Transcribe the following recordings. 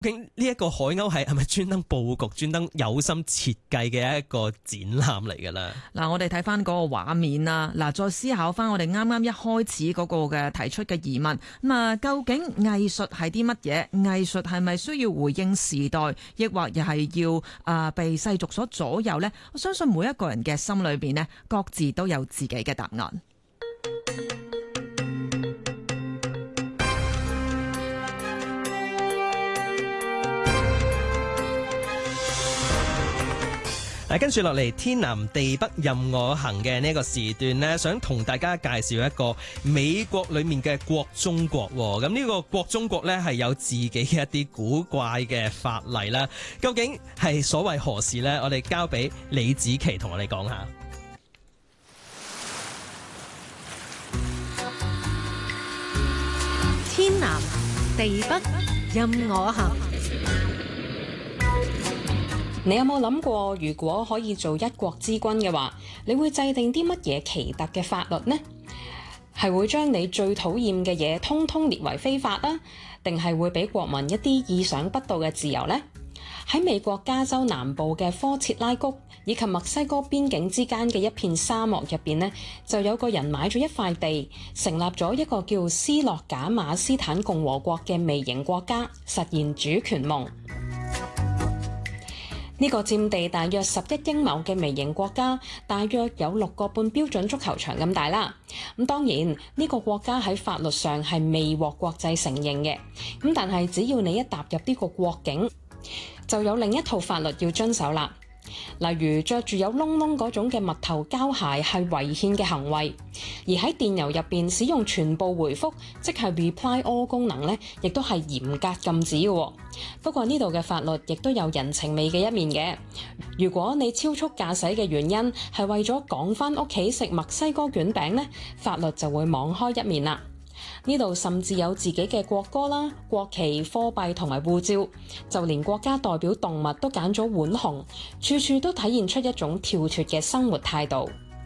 究竟呢一個海鷗係咪專登佈局、專登有心設計嘅一個展覽嚟㗎啦？ 嗱，我哋睇翻嗰個畫面啦，嗱，再思考翻我哋啱啱一開始嗰個嘅提出嘅疑問，咁啊，究竟藝術係啲乜嘢？藝術係咪需要回應時代，抑或又係要被世俗所左右呢？我相信每一個人嘅心裏邊呢，各自都有自己嘅答案。 跟住落嚟，天南地北任我行嘅呢個時段呢，想同大家介紹一個美國裏面嘅國中國。咁呢個國中國呢，係有自己嘅一啲古怪嘅法例啦。究竟係所謂何事呢？我哋交俾李子琪同我哋講下。 天南地北任我行。你有冇諗過，如果可以做一國之君嘅話，你會制定啲乜嘢奇特嘅法律呢？係會將你最討厭嘅嘢通通列為非法啊？定係會俾國民一啲意想不到嘅自由呢？喺美國加州南部嘅科切拉谷以及墨西哥邊境之間嘅一片沙漠入邊呢，就有個人買咗一塊地，成立咗一個叫斯洛賈馬斯坦共和國嘅微型國家，實現主權夢。呢個佔地大約11英畝嘅微型國家，大約有6個半標準足球場咁大啦。咁當然呢個國家喺法律上係未獲國際承認嘅。咁但係只要你一踏入呢個國境，就有另一套法律要遵守啦。例如着住有窿窿嗰種嘅襪頭膠鞋係違憲嘅行為，而喺電郵入邊使用全部回覆，即係 reply all 功能呢，亦都係嚴格禁止嘅。不過呢度嘅法律亦都有人情味嘅一面嘅。如果你超速駕駛嘅原因係為咗趕返屋企食墨西哥卷餅呢，法律就會網開一面啦。呢度甚至有自己嘅國歌啦、國旗、貨幣同埋護照，就連國家代表動物都揀咗浣熊，處處都體現出一種跳脫嘅生活態度。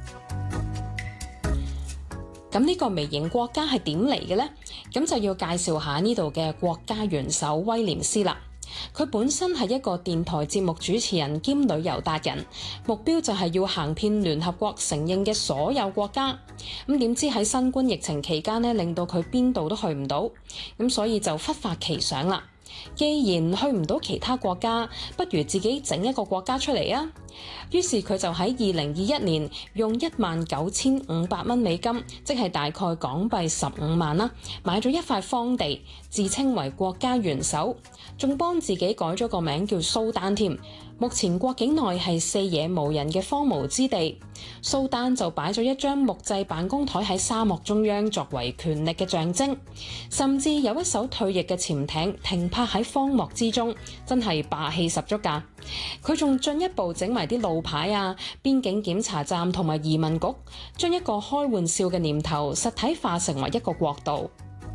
咁呢個微型國家係點嚟嘅呢？咁就要介紹下呢度嘅國家元首威廉斯啦。佢本身係一個電台節目主持人兼旅遊達人，目標就係要行遍聯合國承認嘅所有國家。咁點知喺新冠疫情期間呢，令到佢邊度都去唔到，咁所以就忽發奇想啦。既然去唔到其他國家，不如自己整一個國家出嚟啊！於是佢就喺2021年用19,500蚊美金，即係大概港幣15萬啦，買咗一塊荒地，自稱為國家元首，仲幫自己改咗個名叫蘇丹添。目前國境內係四野無人嘅荒蕪之地，蘇丹就擺咗一張木製辦公台喺沙漠中央，作為權力嘅象徵，甚至有一艘退役嘅潛艇停泊喺荒漠之中，真係霸氣十足㗎。佢仲進一步整埋啲路牌啊、邊境檢查站同埋移民局，將一個開玩笑嘅念頭實體化成為一個國度。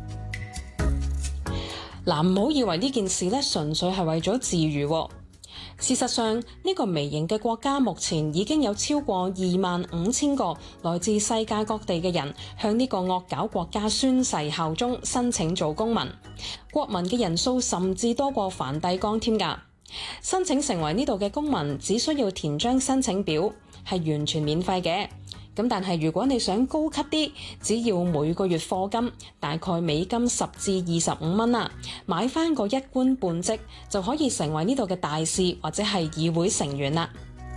嗱，唔好以為呢件事咧純粹係為咗自娛喎。事實上，呢個微型嘅國家目前已經有超過25,000個來自世界各地嘅人向呢個惡搞國家宣誓效忠，申請做公民。國民嘅人數甚至多過梵蒂岡添㗎。申請成為呢度嘅公民，只需要填張申請表，係完全免費嘅。咁但係如果你想高級啲，只要每個月課金大概美金10至25蚊啦，買翻個一官半職就可以成為呢度嘅大使或者係議會成員啦。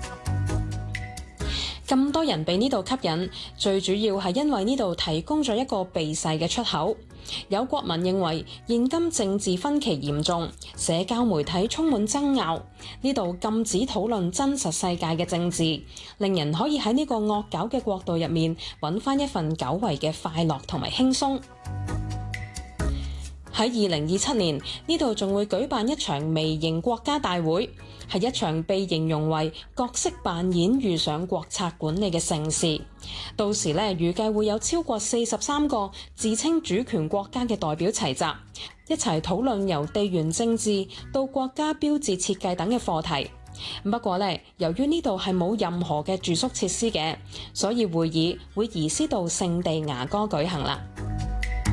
咁多人被呢度吸引，最主要係因為呢度提供咗一個避世嘅出口。有國民認為現今政治分歧嚴重，社交媒體充滿爭拗，呢度禁止討論真實世界嘅政治，令人可以喺呢個惡搞嘅國度入面揾翻一份久違嘅快樂同埋輕鬆。喺2027年，呢度仲會舉辦一場微型國家大會，係一場被形容為角色扮演遇上國策管理嘅盛事。到時預計會有超過43個自稱主權國家嘅代表齊集，一齊討論由地緣政治到國家標誌設計等嘅課題。不過由於呢度係冇任何嘅住宿設施嘅，所以會議會移師到聖地牙哥舉行啦。